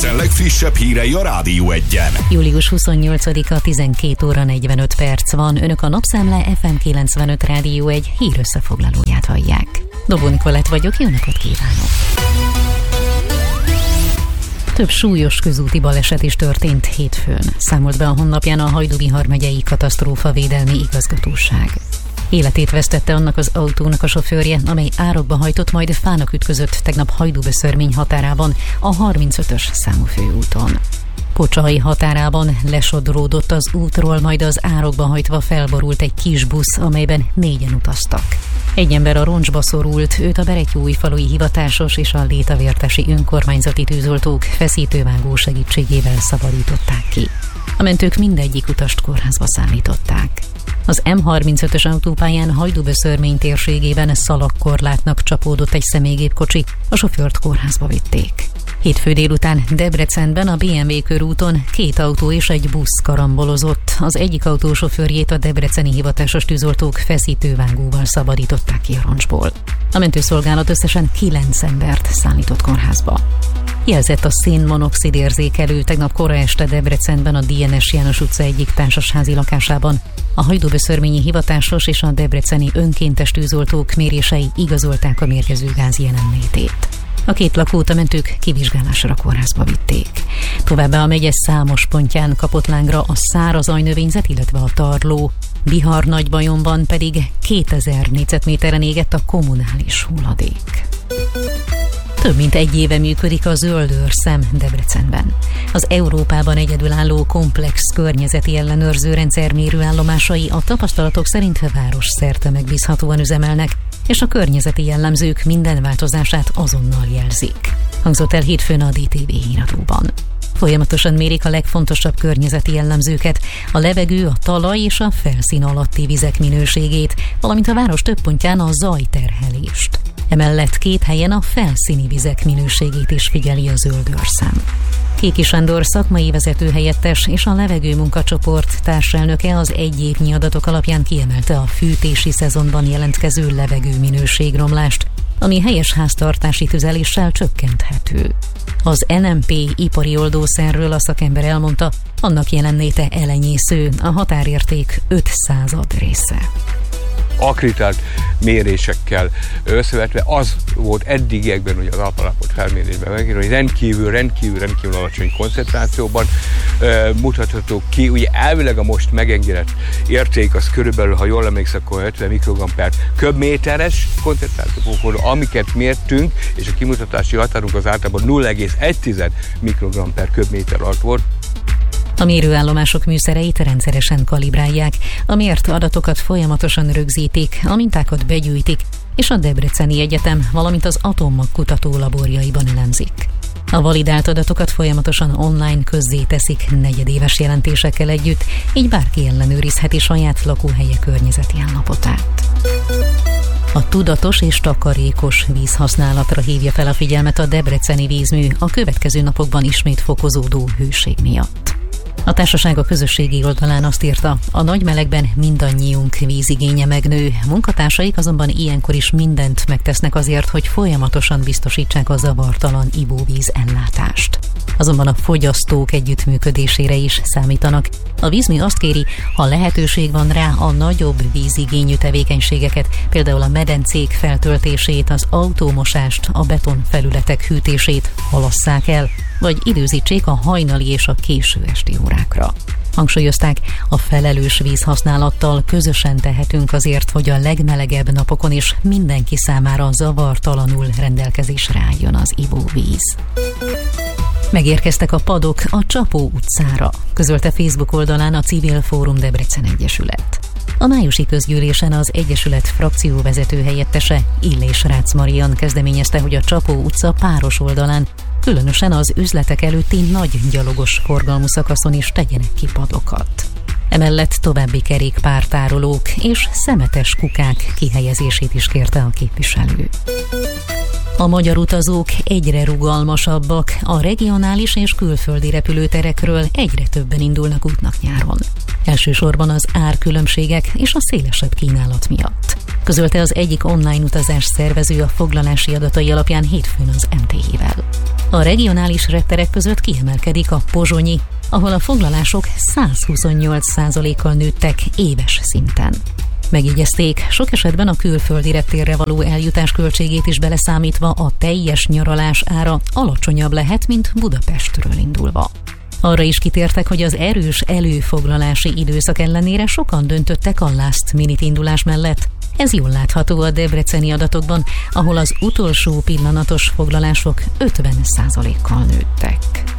Debrecen legfrissebb hírei a Rádió Egyen. Július 28-a 12 óra 45 perc van. Önök a Napszámla FM 95 Rádió Egy hírösszefoglalóját hallják. Dobó Nikolett vagyok, jó napot kívánok! Több súlyos közúti baleset is történt hétfőn. Számolt be a honlapján a Hajdú-Bihar megyei katasztrófavédelmi igazgatóság. Életét vesztette annak az autónak a sofőrje, amely árokba hajtott, majd fának ütközött tegnap Hajdú-Beszörmény határában, a 35-ös számú főúton. Pocsai határában lesodródott az útról, majd az árokba hajtva felborult egy kis busz, amelyben 4-en utaztak. Egy ember a roncsba szorult, őt a Berettyóújfalui hivatásos és a Létavértesi önkormányzati tűzoltók feszítővágó segítségével szabadították ki. A mentők mindegyik utast kórházba szállították. Az M35-ös autópályán Hajdú-Beszörmény térségében szalagkorlátnak csapódott egy személygépkocsi, a sofőrt kórházba vitték. Hétfő délután Debrecenben a BMW körúton 2 autó és egy busz karambolozott. Az egyik autó sofőrjét a debreceni hivatásos tűzoltók feszítővágóval szabadították ki a roncsból. A mentőszolgálat összesen 9 embert szállított kórházba. Jelzett a szénmonoxid érzékelő tegnap kora este Debrecenben a DNS János utca egyik társasházi lakásában. A Hajdú-Beszörményi hivatásos és a debreceni önkéntes tűzoltók mérései igazolták a mérgező gáz jelenlétét. A 2 lakót a mentők kivizsgálásra kórházba vitték. Továbbá a megye számos pontján kapott lángra a szárazajnövényzet, illetve a tarló. Bihar Nagybajomban pedig 2000 négyzetméteren égett a kommunális hulladék. Több mint 1 éve működik a Zöldőrszem Debrecenben. Az Európában egyedülálló komplex környezeti ellenőrző rendszer mérőállomásai a tapasztalatok szerint városszerte megbízhatóan üzemelnek, és a környezeti jellemzők minden változását azonnal jelzik. Hangzott el hétfőn a DTV híradóban. Folyamatosan mérik a legfontosabb környezeti jellemzőket, a levegő, a talaj és a felszín alatti vizek minőségét, valamint a város több pontján a zajterhelést. Emellett 2 helyen a felszíni vizek minőségét is figyeli a Zöldőrszem. Kéki Sándor szakmai vezetőhelyettes és a levegő munkacsoport társelnöke az egyévnyi adatok alapján kiemelte a fűtési szezonban jelentkező levegőminőségromlást, ami helyes háztartási tüzeléssel csökkenthető. Az NMP ipari oldószerről a szakember elmondta, annak jelenléte elenyésző, a határérték 5/100 része. Akreditált mérésekkel összevetve az volt eddigiekben, hogy az alapalapot felmérésben megírva, hogy rendkívül alacsony koncentrációban mutatható ki. Ugye elvileg a most megengedett érték az körülbelül, ha jól emlékszem, akkor 50 mikrogram per köbméteres koncentráció, amiket mértünk, és a kimutatási határunk az általában 0,1 mikrogram per köbméter alatt volt. A mérőállomások műszereit rendszeresen kalibrálják, a mért adatokat folyamatosan rögzítik, a mintákat begyűjtik, és a Debreceni Egyetem, valamint az atommag kutató laborjaiban elemzik. A validált adatokat folyamatosan online közzéteszik negyedéves jelentésekkel együtt, így bárki ellenőrizheti saját lakóhelye környezeti állapotát. A tudatos és takarékos vízhasználatra hívja fel a figyelmet a debreceni vízmű a következő napokban ismét fokozódó hőség miatt. A társaság a közösségi oldalán azt írta, a nagy melegben mindannyiunk vízigénye megnő, munkatársaik azonban ilyenkor is mindent megtesznek azért, hogy folyamatosan biztosítsák a zavartalan ivóvíz ellátást. Azonban a fogyasztók együttműködésére is számítanak. A vízmű azt kéri, ha lehetőség van rá, a nagyobb vízigényű tevékenységeket, például a medencék feltöltését, az autómosást, a betonfelületek hűtését halasszák el, vagy időzítsék a hajnali és a késő esti órákra. Hangsúlyozták, a felelős vízhasználattal közösen tehetünk azért, hogy a legmelegebb napokon is mindenki számára zavartalanul rendelkezésre álljon az ivóvíz. Megérkeztek a padok a Csapó utcára, közölte Facebook oldalán a Civil Fórum Debrecen Egyesület. A májusi közgyűlésen az Egyesület frakcióvezető helyettese Illés Rácz Marian kezdeményezte, hogy a Csapó utca páros oldalán, különösen az üzletek előtti nagy gyalogos forgalmú szakaszon is tegyenek ki padokat. Emellett további kerékpártárolók és szemetes kukák kihelyezését is kérte a képviselő. A magyar utazók egyre rugalmasabbak, a regionális és külföldi repülőterekről egyre többen indulnak útnak nyáron. Elsősorban az árkülönbségek és a szélesebb kínálat miatt, közölte az egyik online utazás szervező a foglalási adatai alapján hétfőn az MTI-vel. A regionális repterek között kiemelkedik a pozsonyi, ahol a foglalások 128%-kal nőttek éves szinten. Megjegyezték, sok esetben a külföldi reptérre való eljutás költségét is beleszámítva a teljes nyaralás ára alacsonyabb lehet, mint Budapestről indulva. Arra is kitértek, hogy az erős előfoglalási időszak ellenére sokan döntöttek a last minute indulás mellett. Ez jól látható a debreceni adatokban, ahol az utolsó pillanatos foglalások 50%-kal nőttek.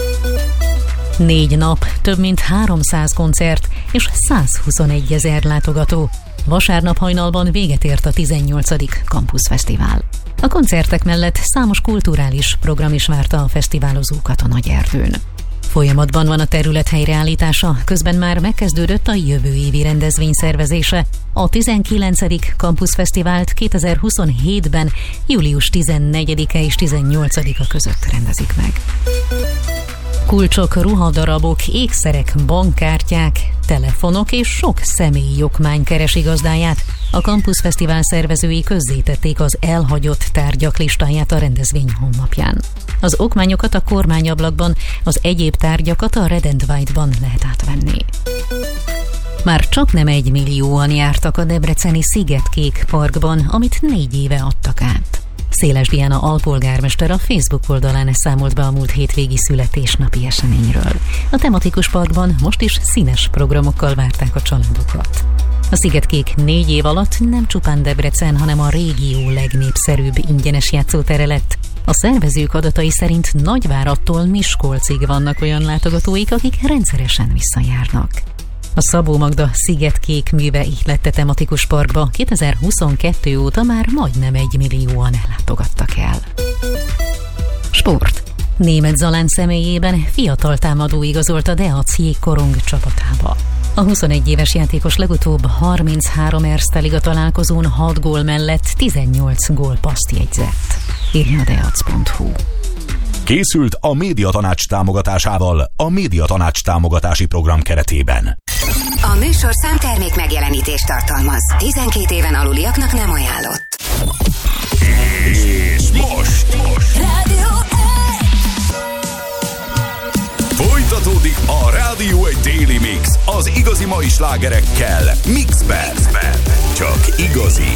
4 nap, több mint 300 koncert és 121 000 látogató. Vasárnap hajnalban véget ért a 18. Campus Fesztivál. A koncertek mellett számos kulturális program is várta a fesztiválozókat a Nagyerdőn. Folyamatban van a terület helyreállítása, közben már megkezdődött a jövő évi rendezvény szervezése. A 19. Campus Fesztivált 2027-ben július 14-e és 18-a között rendezik meg. Kulcsok, ruhadarabok, ékszerek, bankkártyák, telefonok és sok személyi okmány keresi gazdáját. A Campus Fesztivál szervezői közzétették az elhagyott tárgyak listáját a rendezvény honlapján. Az okmányokat a kormányablakban, az egyéb tárgyakat a Red and White-ban lehet átvenni. Már csak nem 1 millióan jártak a debreceni Szigetkék parkban, amit 4 éve adtak át. Széles Diana alpolgármester a Facebook oldalán számolt be a múlt hétvégi születésnapi eseményről. A tematikus parkban most is színes programokkal várták a családokat. A Szigetkék 4 év alatt nem csupán Debrecen, hanem a régió legnépszerűbb ingyenes játszótere lett. A szervezők adatai szerint Nagyváradtól Miskolcig vannak olyan látogatóik, akik rendszeresen visszajárnak. A Szabó Magda Szigetkék műve ihlette tematikus parkba 2022 óta már majdnem 1 millióan ellátogattak el. Sport. Németh Zalán személyében fiatal támadó igazolt a Deac jégkorong csapatába. A 21 éves játékos legutóbb 33 Erste Liga találkozón 6 gól mellett 18 gólpasszt jegyzett. Írja a deac.hu. Készült a Médiatanács támogatásával a Médiatanács támogatási program keretében. A műsorszám termék megjelenítést tartalmaz. 12 éven aluliaknak nem ajánlott. És most Rádió folytatódik a Rádió 1 Daily Mix az igazi mai slágerekkel Mixben. Csak igazi.